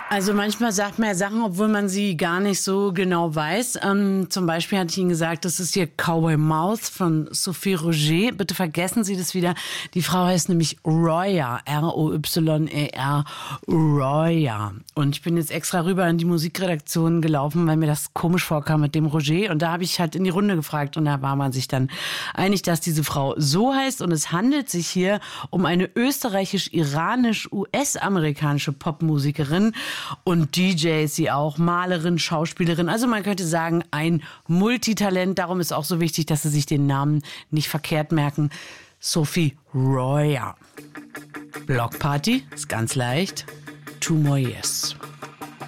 Also manchmal sagt man ja Sachen, obwohl man sie gar nicht so genau weiß. Zum Beispiel hatte ich Ihnen gesagt, das ist hier Cowboy Mouth von Sophie Roger. Bitte vergessen Sie das wieder. Die Frau heißt nämlich Royer, R-O-Y-E-R, Royer. Und ich bin jetzt extra rüber in die Musikredaktion gelaufen, weil mir das komisch vorkam mit dem Roger. Und da habe ich halt in die Runde gefragt und da war man sich dann einig, dass diese Frau so heißt. Und es handelt sich hier um eine österreichisch-iranisch-US-amerikanische Popmusikerin. Und DJ ist sie auch, Malerin, Schauspielerin. Also man könnte sagen, ein Multitalent. Darum ist auch so wichtig, dass Sie sich den Namen nicht verkehrt merken. Sophie Royer. Blockparty ist ganz leicht. 2 More Years.